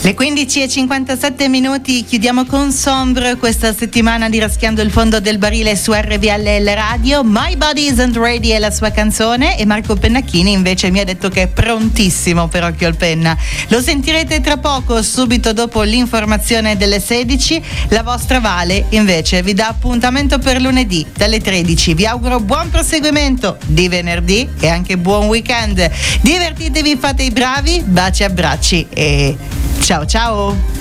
Le 15:57 chiudiamo con Sombre questa settimana di Raschiando il fondo del barile su RVLL Radio. My Body Isn't Ready è la sua canzone e Marco Pennacchini invece mi ha detto che è prontissimo per Occhio al Penna. Lo sentirete tra poco, subito dopo l'informazione delle 16. La vostra Vale invece vi dà appuntamento per lunedì dalle 13. Vi auguro buon proseguimento di venerdì e anche buon weekend. Divertitevi, fate i bravi, baci e abbracci e ciao ciao!